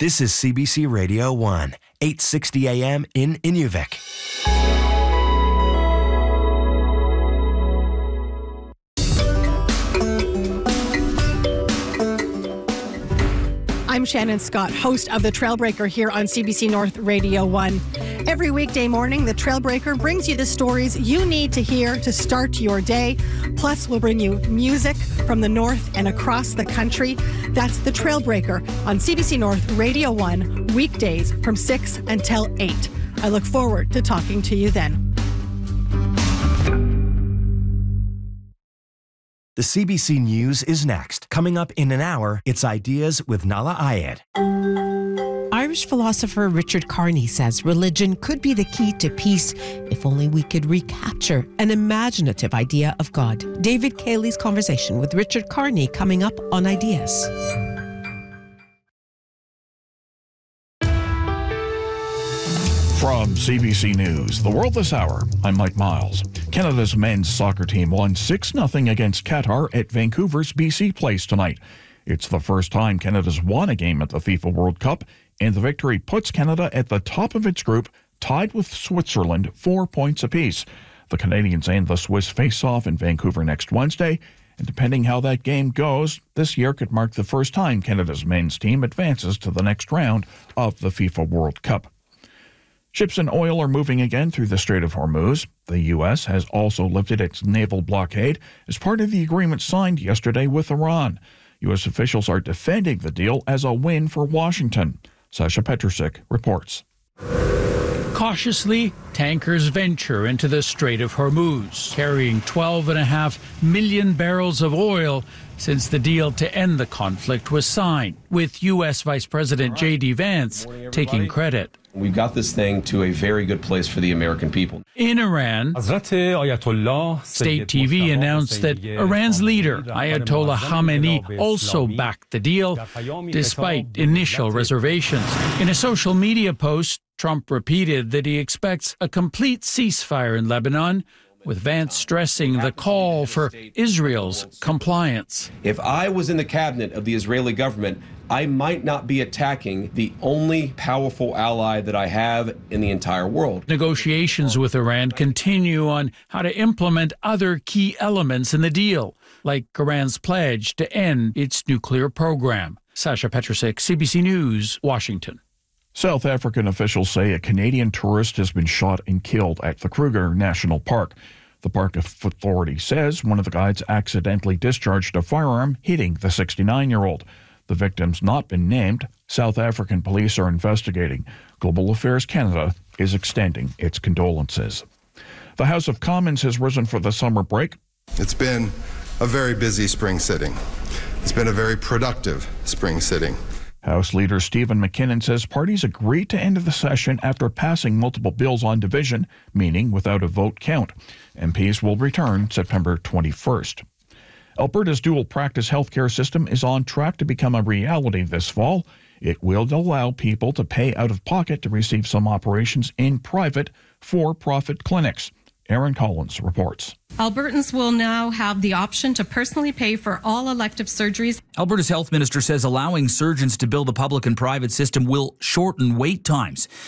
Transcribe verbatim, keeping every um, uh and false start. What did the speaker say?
This is C B C Radio one, eight sixty A M in Inuvik. I'm Shannon Scott, host of The Trailbreaker here on C B C North Radio one. Every weekday morning, The Trailbreaker brings you the stories you need to hear to start your day. Plus, we'll bring you music from the north and across the country. That's The Trailbreaker on C B C North Radio one, weekdays from six until eight. I look forward to talking to you then. The C B C News is next. Coming up in an hour, it's Ideas with Nahlah Ayed. Irish philosopher Richard Carney says religion could be the key to peace if only we could recapture an imaginative idea of God. David Cayley's conversation with Richard Carney coming up on Ideas. From C B C News, The World This Hour, I'm Mike Miles. Canada's men's soccer team won six nothing against Qatar at Vancouver's B C Place tonight. It's the first time Canada's won a game at the FIFA World Cup, and the victory puts Canada at the top of its group, tied with Switzerland, four points apiece. The Canadians and the Swiss face off in Vancouver next Wednesday, and depending how that game goes, this year could mark the first time Canada's men's team advances to the next round of the FIFA World Cup. Ships and oil are moving again through the Strait of Hormuz. The U S has also lifted its naval blockade as part of the agreement signed yesterday with Iran. U S officials are defending the deal as a win for Washington. Sasha Petrusik reports. Cautiously, tankers venture into the Strait of Hormuz, carrying twelve point five million barrels of oil since the deal to end the conflict was signed, with U S Vice President J D Vance taking credit. We've got this thing to a very good place for the American people. In Iran, state T V announced that Iran's leader, Ayatollah Khamenei, also backed the deal, despite initial reservations. In a social media post, Trump repeated that he expects a complete ceasefire in Lebanon, with Vance stressing the call for Israel's compliance. If I was in the cabinet of the Israeli government, I might not be attacking the only powerful ally that I have in the entire world. Negotiations with Iran continue on how to implement other key elements in the deal, like Iran's pledge to end its nuclear program. Sasha Petrusik, C B C News, Washington. South African officials say a Canadian tourist has been shot and killed at the Kruger National Park. The park authority says one of the guides accidentally discharged a firearm, hitting the sixty-nine-year-old. The victim's not been named. South African police are investigating. Global Affairs Canada is extending its condolences. The House of Commons has risen for the summer break. It's been a very busy spring sitting. It's been a very productive spring sitting. House Leader Stephen McKinnon says parties agreed to end the session after passing multiple bills on division, meaning without a vote count. M Ps will return September twenty-first. Alberta's dual-practice healthcare system is on track to become a reality this fall. It will allow people to pay out of pocket to receive some operations in private, for-profit clinics. Aaron Collins reports. Albertans will now have the option to personally pay for all elective surgeries. Alberta's health minister says allowing surgeons to bill the public and private system will shorten wait times.